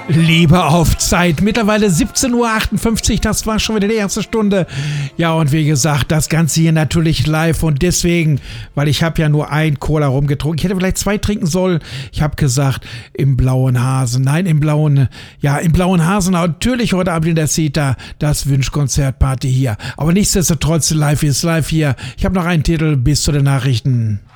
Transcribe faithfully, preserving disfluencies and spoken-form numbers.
Liebe auf Zeit. Mittlerweile siebzehn Uhr achtundfünfzig, das war schon wieder die erste Stunde. Ja, und wie gesagt, das Ganze hier natürlich live und deswegen, weil ich habe ja nur ein Cola rumgetrunken. Ich hätte vielleicht zwei trinken sollen. Ich habe gesagt, im blauen Hasen. Nein, im blauen, ja, im blauen Hasen. Natürlich heute Abend in der Zeta, das Wünschkonzertparty hier. Aber nichtsdestotrotz, live ist live hier. Ich habe noch einen Titel bis zu den Nachrichten.